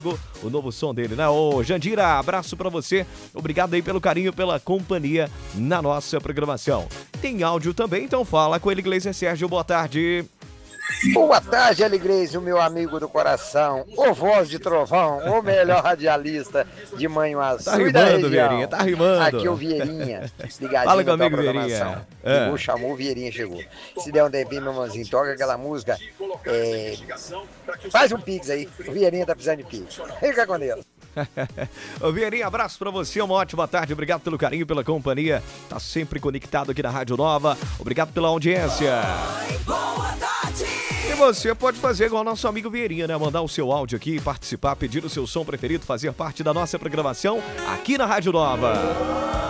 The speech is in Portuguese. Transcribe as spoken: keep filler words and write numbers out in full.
o novo som dele, né? Ô, Jandira, abraço pra você. Obrigado aí pelo carinho, pela companhia na nossa programação. Tem áudio também, então fala com ele, Iglesias Sérgio. Boa tarde. Boa tarde, Iglesias, o meu amigo do coração, o voz de trovão, o melhor radialista de Manhuaçu. Tá rimando, Vieirinha, tá rimando. Aqui é o Vieirinha, ligadinho. Fala na comigo, programação. Vieirinha. Ligou, chamou, o Vieirinha chegou. Se der um tempinho, meu irmãozinho, toca aquela música. É... Faz um pix aí, o Vieirinha tá precisando de pix. Fica com Deus. Ô, Vieirinha, abraço pra você, uma ótima tarde, obrigado pelo carinho, pela companhia, tá sempre conectado aqui na Rádio Nova, obrigado pela audiência. Boa tarde. E você pode fazer igual nosso amigo Vieirinha, né? Mandar o seu áudio aqui, participar, pedir o seu som preferido, fazer parte da nossa programação aqui na Rádio Nova.